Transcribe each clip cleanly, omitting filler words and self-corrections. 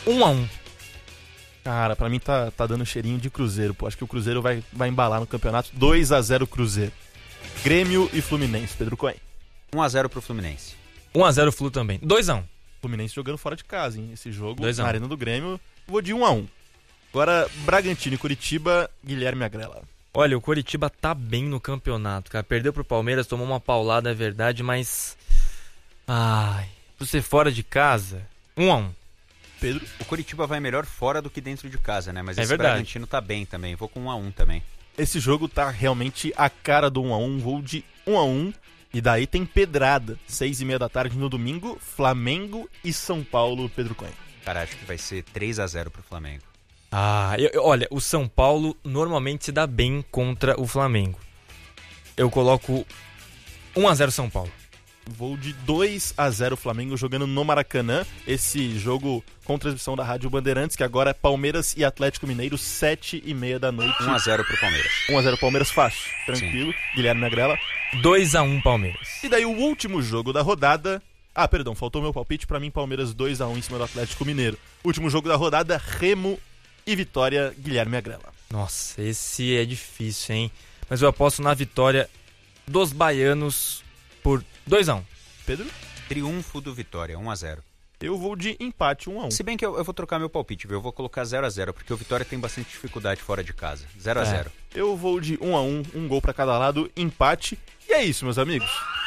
1-1. Cara, pra mim tá dando cheirinho de Cruzeiro, pô. Acho que o Cruzeiro vai embalar no campeonato. 2-0 Cruzeiro. Grêmio e Fluminense, Pedro Cohen. 1-0 pro Fluminense. 1-0 Flu também. 2-1. Fluminense jogando fora de casa, hein? Esse jogo 2-1. na Arena do Grêmio, vou de 1-1. Agora, Bragantino e Curitiba, Guilherme Agrela. Olha, o Coritiba tá bem no campeonato, cara. Perdeu pro Palmeiras, tomou uma paulada, é verdade, mas... por ser fora de casa, 1-1. Pedro? O Coritiba vai melhor fora do que dentro de casa, né? Mas É esse verdade. Bragantino tá bem também. Vou com 1-1 também. Esse jogo tá realmente a cara do 1-1, vou de 1-1. E daí tem pedrada, 6h30 da tarde no domingo, Flamengo e São Paulo, Pedro Cohen. Cara, acho que vai ser 3-0 pro Flamengo. Olha, o São Paulo normalmente se dá bem contra o Flamengo. Eu coloco 1-0 São Paulo. Vou de 2-0 Flamengo jogando no Maracanã. Esse jogo com transmissão da Rádio Bandeirantes, que agora é Palmeiras e Atlético Mineiro, 7h30 da noite. 1-0 pro Palmeiras. 1-0 Palmeiras fácil, tranquilo. Sim. Guilherme Agrela. 2-1 Palmeiras. E daí o último jogo da rodada... perdão, faltou meu palpite. Pra mim, Palmeiras 2-1 em cima do Atlético Mineiro. Último jogo da rodada, Remo e Vitória, Guilherme Agrela. Nossa, esse é difícil, hein? Mas eu aposto na vitória dos baianos por 2-1. Pedro? Triunfo do Vitória, 1-0. Eu vou de empate, 1-1. Se bem que eu vou trocar meu palpite, viu? Eu vou colocar 0-0, porque o Vitória tem bastante dificuldade fora de casa. 0-0. Eu vou de 1-1, um gol pra cada lado, empate. E é isso, meus amigos.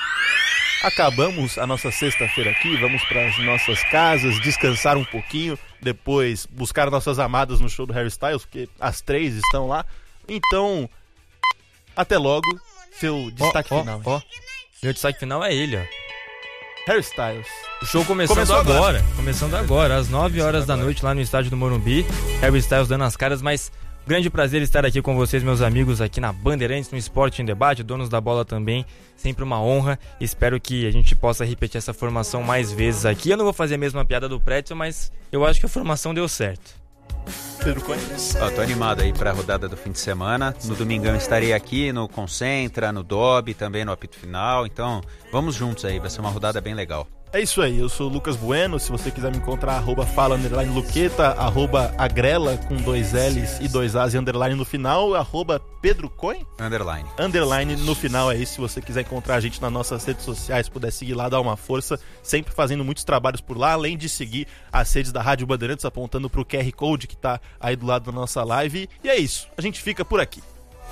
Acabamos a nossa sexta-feira aqui, vamos para as nossas casas, descansar um pouquinho, depois buscar nossas amadas no show do Harry Styles, porque as 3 estão lá. Então, até logo, seu destaque final. Meu destaque final é ele, ó. Harry Styles. O show começando agora, às 9 horas da noite lá no estádio do Morumbi. Harry Styles dando as caras, mas grande prazer estar aqui com vocês, meus amigos, aqui na Bandeirantes, no Esporte em Debate, donos da bola também. Sempre uma honra. Espero que a gente possa repetir essa formação mais vezes aqui. Eu não vou fazer a mesma piada do Pretzel, mas eu acho que a formação deu certo. Pedro Cohen. Tô animado aí pra rodada do fim de semana. No domingão estarei aqui no Concentra, no Dobby, também no apito final. Então, vamos juntos aí, vai ser uma rodada bem legal. É isso aí, eu sou o Lucas Bueno. Se você quiser me encontrar, @fala_luqueta, @agrela com 2 L's e 2 A's e underline no final, @Pedro Cohen? Underline no final, é isso. Se você quiser encontrar a gente nas nossas redes sociais, puder seguir lá, dar uma força, sempre fazendo muitos trabalhos por lá, além de seguir as redes da Rádio Bandeirantes, apontando pro QR Code que tá aí do lado da nossa live. E é isso, a gente fica por aqui.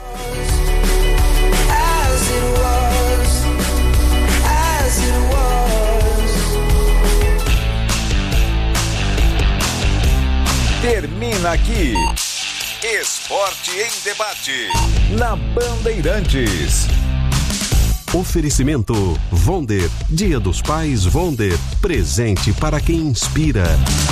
Termina aqui Esporte em Debate na Bandeirantes. Oferecimento Vonder, Dia dos Pais Vonder, presente para quem inspira.